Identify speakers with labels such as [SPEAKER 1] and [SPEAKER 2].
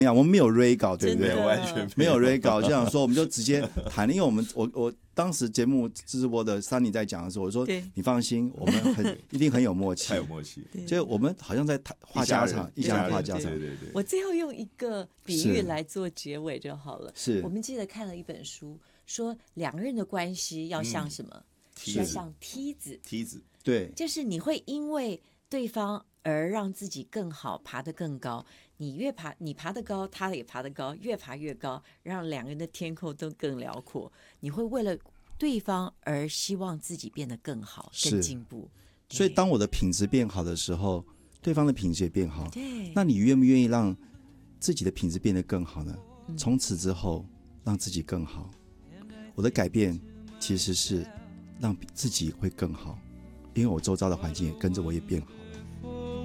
[SPEAKER 1] 我们没有 re 稿，对不对？
[SPEAKER 2] 完全
[SPEAKER 1] 没有 re 稿，就想说我们就直接谈，因为我当时节目直播的Sunny在讲的时候，我说你放心，我们一定很有默契，
[SPEAKER 2] 太有默契，
[SPEAKER 1] 就我们好像在话家常，一家人话家常。
[SPEAKER 2] 对。
[SPEAKER 3] 我最后用一个比喻来做结尾就好了。
[SPEAKER 1] 是
[SPEAKER 3] 我们记得看了一本书，说两个人的关系要像什么？要像梯子。
[SPEAKER 2] 梯子，
[SPEAKER 1] 对，
[SPEAKER 3] 就是你会因为对方而让自己更好，爬得更高。你爬得高，他也爬得高，越爬越高，让两个人的天空都更辽阔。你会为了对方而希望自己变得更好，更进步。
[SPEAKER 1] 所以当我的品质变好的时候，对方的品质也变好。
[SPEAKER 3] 对，
[SPEAKER 1] 那你愿不愿意让自己的品质变得更好呢？从此之后，让自己更好。我的改变其实是让自己会更好，因为我周遭的环境也跟着我也变好。